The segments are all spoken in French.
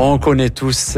On connaît tous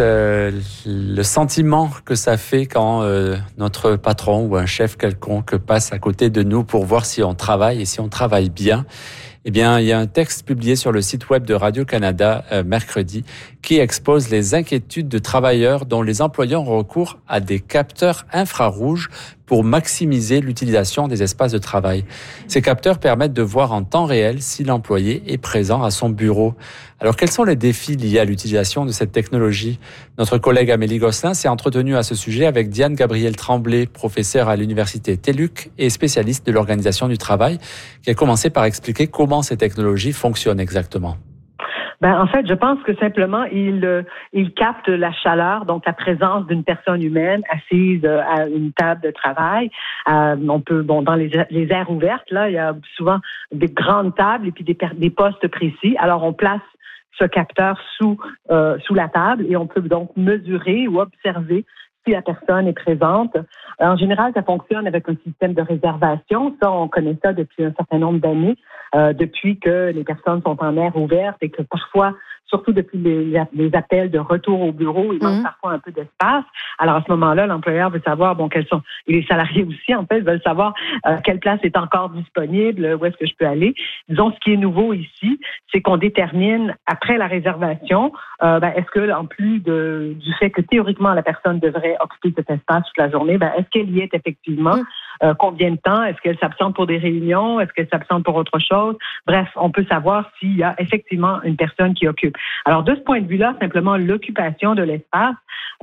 le sentiment que ça fait quand notre patron ou un chef quelconque passe à côté de nous pour voir si on travaille et si on travaille bien. Eh bien, il y a un texte publié sur le site web de Radio-Canada mercredi qui expose les inquiétudes de travailleurs dont les employeurs ont recours à des capteurs infrarouges pour maximiser l'utilisation des espaces de travail. Ces capteurs permettent de voir en temps réel si l'employé est présent à son bureau. Alors, quels sont les défis liés à l'utilisation de cette technologie? Notre collègue Amélie Gosselin s'est entretenue à ce sujet avec Diane Gabrielle Tremblay, professeure à l'université TELUC et spécialiste de l'organisation du travail, qui a commencé par expliquer comment ces technologies fonctionnent exactement. En fait, je pense que simplement, il capte la chaleur, donc la présence d'une personne humaine assise à une table de travail. On peut, dans les aires ouvertes, là, il y a souvent des grandes tables et puis des postes précis. Alors, on place ce capteur sous la table et on peut donc mesurer ou observer si la personne est présente. En général, ça fonctionne avec un système de réservation. Ça, on connaît ça depuis un certain nombre d'années, depuis que les personnes sont en air ouverte et que parfois, surtout depuis les appels de retour au bureau, il manque parfois un peu d'espace. Alors, à ce moment-là, l'employeur veut savoir, quels sont, et les salariés aussi, en fait, veulent savoir quelle place est encore disponible, où est-ce que je peux aller. Disons, ce qui est nouveau ici, c'est qu'on détermine, après la réservation, est-ce que, en plus du fait que théoriquement, la personne devrait occuper cet espace toute la journée, est-ce qu'elle y est effectivement? Combien de temps? Est-ce qu'elle s'absente pour des réunions? Est-ce qu'elle s'absente pour autre chose? Bref, on peut savoir s'il y a effectivement une personne qui occupe. Alors, de ce point de vue-là, simplement l'occupation de l'espace,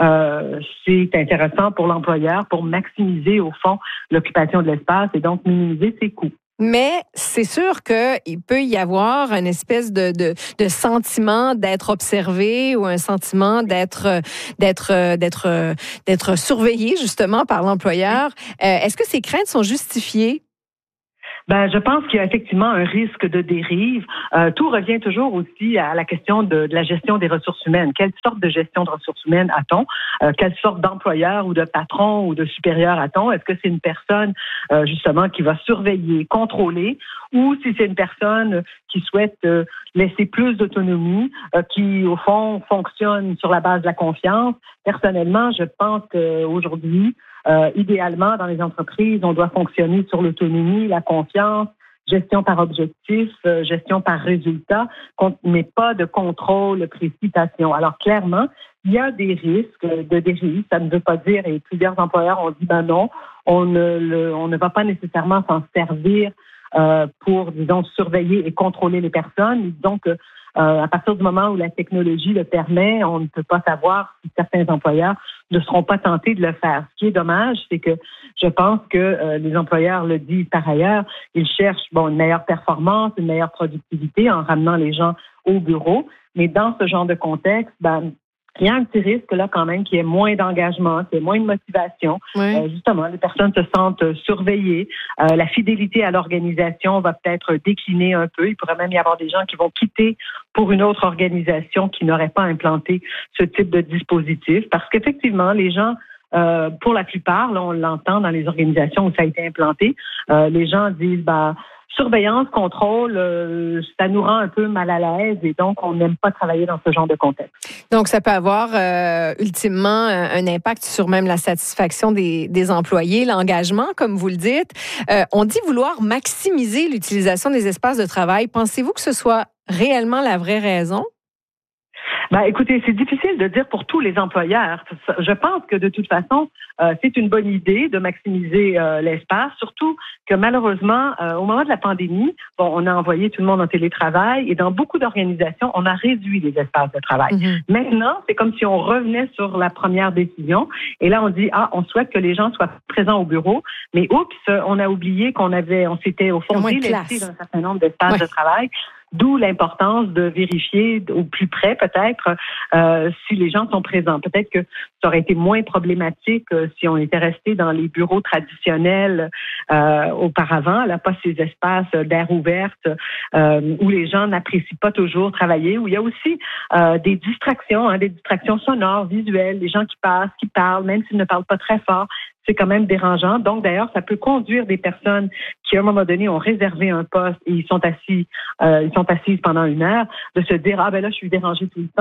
c'est intéressant pour l'employeur pour maximiser, au fond, l'occupation de l'espace et donc minimiser ses coûts. Mais c'est sûr qu'il peut y avoir une espèce de sentiment d'être observé ou un sentiment d'être surveillé justement par l'employeur. Est-ce que ces craintes sont justifiées? Je pense qu'il y a effectivement un risque de dérive. Tout revient toujours aussi à la question de la gestion des ressources humaines. Quelle sorte de gestion de ressources humaines a-t-on? Quelle sorte d'employeur ou de patron ou de supérieur a-t-on? Est-ce que c'est une personne justement qui va surveiller, contrôler, ou si c'est une personne qui souhaite laisser plus d'autonomie, qui au fond fonctionne sur la base de la confiance? Personnellement, je pense qu'aujourd'hui, idéalement, dans les entreprises, on doit fonctionner sur l'autonomie, la confiance, gestion par objectif, gestion par résultat, mais pas de contrôle, précipitation. Alors, clairement, il y a des risques de dérive. Ça ne veut pas dire, et plusieurs employeurs ont dit, non, on ne va pas nécessairement s'en servir pour, disons, surveiller et contrôler les personnes. Donc, à partir du moment où la technologie le permet, on ne peut pas savoir si certains employeurs ne seront pas tentés de le faire. Ce qui est dommage, c'est que je pense que les employeurs le disent par ailleurs, ils cherchent une meilleure performance, une meilleure productivité en ramenant les gens au bureau. Mais dans ce genre de contexte, il y a un petit risque là quand même qu'il y ait moins d'engagement, qu'il y ait moins de motivation. Oui. Justement, les personnes se sentent surveillées. La fidélité à l'organisation va peut-être décliner un peu. Il pourrait même y avoir des gens qui vont quitter pour une autre organisation qui n'aurait pas implanté ce type de dispositif. Parce qu'effectivement, les gens, pour la plupart, là, on l'entend dans les organisations où ça a été implanté, les gens disent surveillance, contrôle, ça nous rend un peu mal à l'aise et donc on n'aime pas travailler dans ce genre de contexte. Donc, ça peut avoir ultimement un impact sur même la satisfaction des employés, l'engagement, comme vous le dites. On dit vouloir maximiser l'utilisation des espaces de travail. Pensez-vous que ce soit réellement la vraie raison? Écoutez, c'est difficile de dire pour tous les employeurs. Je pense que de toute façon, c'est une bonne idée de maximiser l'espace, surtout que malheureusement, au moment de la pandémie, on a envoyé tout le monde en télétravail et dans beaucoup d'organisations, on a réduit les espaces de travail. Maintenant, c'est comme si on revenait sur la première décision et là, on dit, on souhaite que les gens soient présents au bureau, mais on a oublié on s'était au fond délaissé d'un certain nombre d'espaces de travail. D'où l'importance de vérifier au plus près, peut-être, si les gens sont présents. Peut-être que ça aurait été moins problématique si on était resté dans les bureaux traditionnels auparavant, là, pas ces espaces d'air ouverte où les gens n'apprécient pas toujours travailler, où il y a aussi des distractions sonores, visuelles, les gens qui passent, qui parlent, même s'ils ne parlent pas très fort. C'est quand même dérangeant. Donc, d'ailleurs, ça peut conduire des personnes qui, à un moment donné, ont réservé un poste et ils sont assises pendant une heure, de se dire, là, je suis dérangée tout le temps.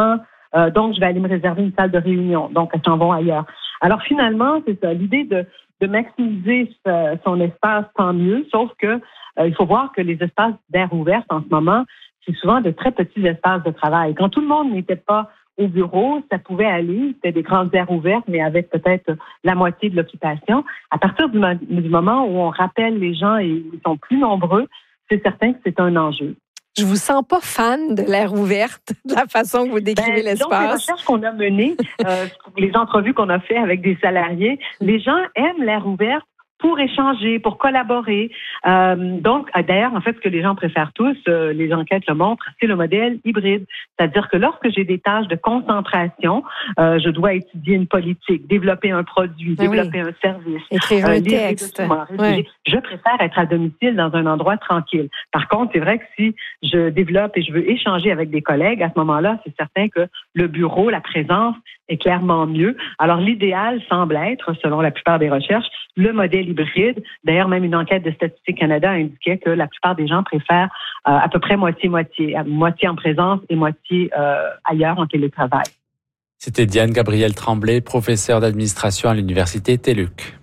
donc je vais aller me réserver une salle de réunion. Donc, elles s'en vont ailleurs. Alors, finalement, c'est ça, l'idée de maximiser son espace, tant mieux, sauf que il faut voir que les espaces d'air ouvert en ce moment, c'est souvent de très petits espaces de travail. Quand tout le monde n'était pas au bureau, ça pouvait aller, c'était des grandes aires ouvertes, mais avec peut-être la moitié de l'occupation. À partir du moment où on rappelle les gens et ils sont plus nombreux, c'est certain que c'est un enjeu. Je vous sens pas fan de l'air ouverte, de la façon que vous décrivez l'espace. Donc, les recherches qu'on a menées, les entrevues qu'on a fait avec des salariés, les gens aiment l'air ouvert pour échanger, pour collaborer. Donc, d'ailleurs, en fait, ce que les gens préfèrent tous, les enquêtes le montrent, c'est le modèle hybride. C'est-à-dire que lorsque j'ai des tâches de concentration, je dois étudier une politique, développer un produit, développer un service, écrire un texte. Je préfère être à domicile dans un endroit tranquille. Par contre, c'est vrai que si je développe et je veux échanger avec des collègues, à ce moment-là, c'est certain que le bureau, la présence est clairement mieux. Alors, l'idéal semble être, selon la plupart des recherches, le modèle hybride. D'ailleurs, même une enquête de Statistique Canada indiquait que la plupart des gens préfèrent à peu près moitié-moitié, moitié en présence et moitié ailleurs en télétravail. C'était Diane Gabrielle Tremblay, professeure d'administration à l'Université TÉLUQ.